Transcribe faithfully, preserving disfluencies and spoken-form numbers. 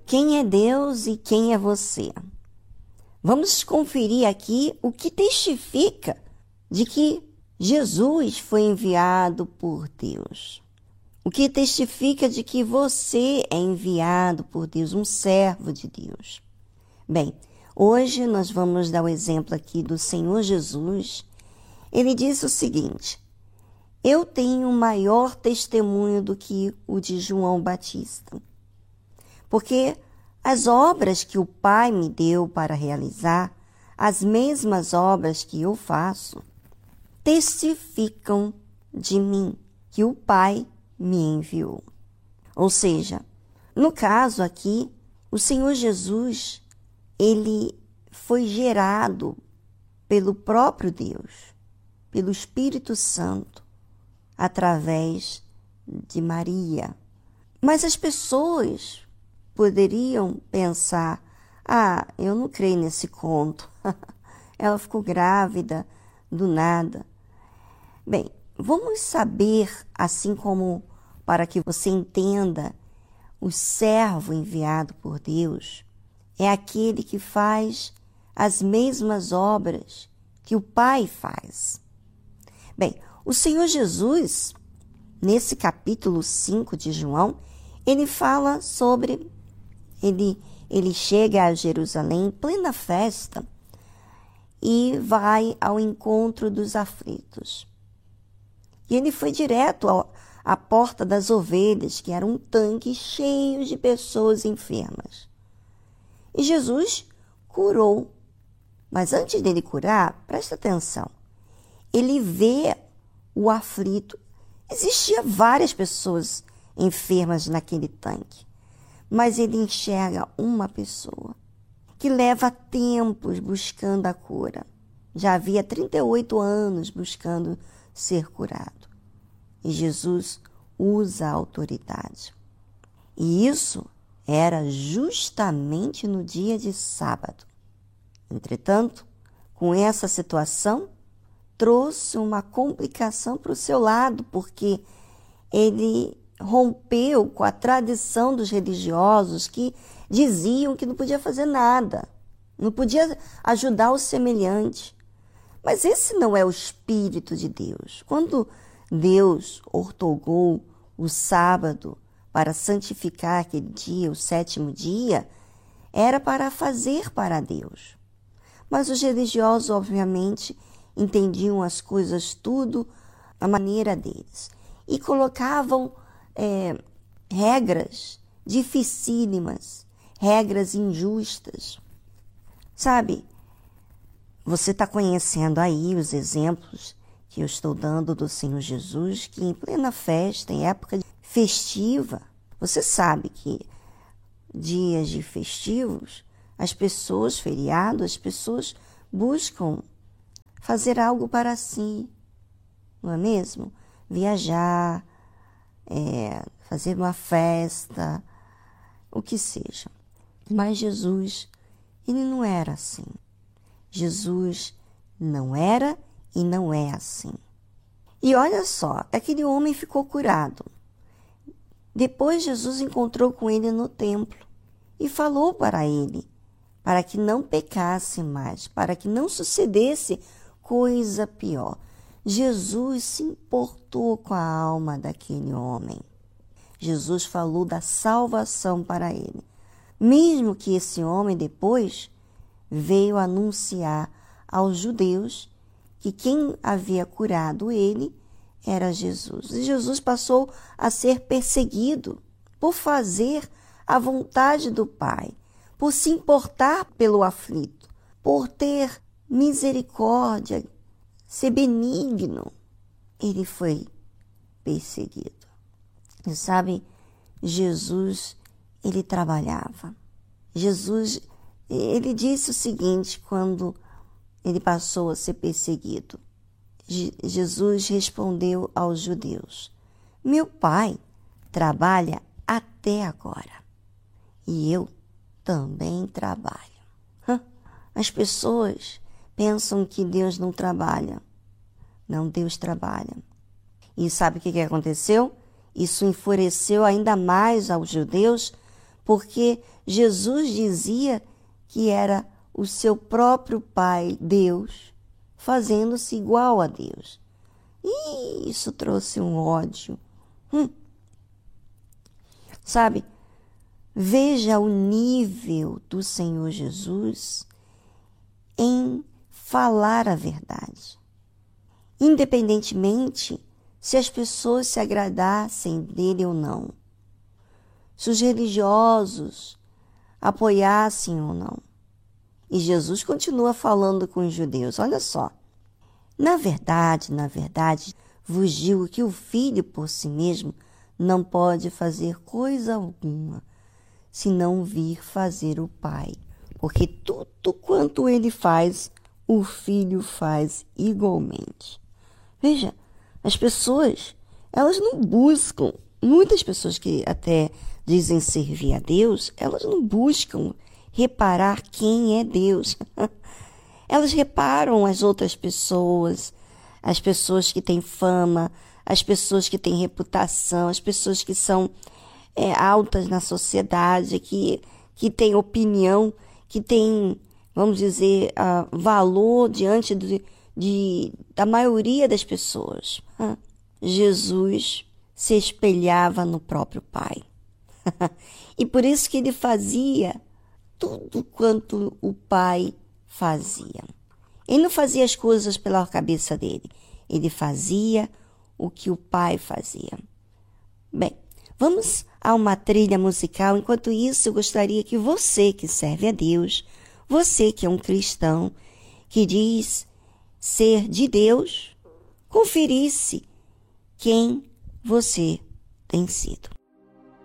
quem é Deus e quem é você? Vamos conferir aqui o que testifica de que Jesus foi enviado por Deus. O que testifica de que você é enviado por Deus, um servo de Deus. Bem, hoje nós vamos dar o exemplo aqui do Senhor Jesus. Ele diz o seguinte: eu tenho maior testemunho do que o de João Batista, porque as obras que o Pai me deu para realizar, as mesmas obras que eu faço, testificam de mim que o Pai me enviou. Ou seja, no caso aqui, o Senhor Jesus, ele foi gerado pelo próprio Deus, pelo Espírito Santo, através de Maria. Mas as pessoas poderiam pensar: ah, eu não creio nesse conto. Ela ficou grávida do nada. Bem, vamos saber, assim como para que você entenda, o servo enviado por Deus é aquele que faz as mesmas obras que o Pai faz. Bem, o Senhor Jesus, nesse capítulo cinco de João, ele fala sobre, ele, ele chega a Jerusalém em plena festa e vai ao encontro dos aflitos. E ele foi direto ao, à porta das ovelhas, que era um tanque cheio de pessoas enfermas. E Jesus curou. Mas antes dele curar, presta atenção, ele vê o aflito. Existia várias pessoas enfermas naquele tanque, mas ele enxerga uma pessoa que leva tempos buscando a cura. Já havia trinta e oito anos buscando ser curado. E Jesus usa a autoridade. E isso era justamente no dia de sábado. Entretanto, com essa situação, trouxe uma complicação para o seu lado, porque ele rompeu com a tradição dos religiosos que diziam que não podia fazer nada, não podia ajudar o semelhante. Mas esse não é o Espírito de Deus. Quando Deus outorgou o sábado para santificar aquele dia, o sétimo dia, era para fazer para Deus. Mas os religiosos, obviamente, entendiam as coisas tudo à maneira deles e colocavam é, regras dificílimas, regras injustas. Sabe, você está conhecendo aí os exemplos que eu estou dando do Senhor Jesus, que em plena festa, em época festiva, você sabe que dias de festivos, as pessoas, feriados, as pessoas buscam fazer algo para si, não é mesmo? Viajar, é, fazer uma festa, o que seja. Mas Jesus, ele não era assim. Jesus não era e não é assim. E olha só, aquele homem ficou curado. Depois Jesus encontrou com ele no templo e falou para ele, para que não pecasse mais, para que não sucedesse coisa pior. Jesus se importou com a alma daquele homem. Jesus falou da salvação para ele. Mesmo que esse homem depois veio anunciar aos judeus que quem havia curado ele era Jesus. E Jesus passou a ser perseguido por fazer a vontade do Pai, por se importar pelo aflito, por ter misericórdia, ser benigno. Ele foi perseguido. E sabe, Jesus, ele trabalhava. Jesus, ele disse o seguinte quando ele passou a ser perseguido. Jesus respondeu aos judeus: meu Pai trabalha até agora e eu também trabalho. As pessoas pensam que Deus não trabalha. Não, Deus trabalha. E sabe o que aconteceu? Isso enfureceu ainda mais aos judeus, porque Jesus dizia que era o seu próprio Pai, Deus, fazendo-se igual a Deus. E isso trouxe um ódio. Hum. Sabe, veja o nível do Senhor Jesus em falar a verdade. Independentemente se as pessoas se agradassem dele ou não, se os religiosos apoiassem ou não. E Jesus continua falando com os judeus, olha só. Na verdade, na verdade, vos digo que o filho por si mesmo não pode fazer coisa alguma, se não vir fazer o Pai. Porque tudo quanto ele faz, o filho faz igualmente. Veja, as pessoas, elas não buscam, muitas pessoas que até dizem servir a Deus, elas não buscam reparar quem é Deus. Elas reparam as outras pessoas, as pessoas que têm fama, as pessoas que têm reputação, as pessoas que são é, altas na sociedade, que, que têm opinião, que têm, vamos dizer, uh, valor diante de, de, da maioria das pessoas. Jesus se espelhava no próprio Pai. E por isso que ele fazia tudo quanto o Pai fazia. Ele não fazia as coisas pela cabeça dele. Ele fazia o que o Pai fazia. Bem, vamos a uma trilha musical. Enquanto isso, eu gostaria que você que serve a Deus, você que é um cristão, que diz ser de Deus, conferisse quem você tem sido.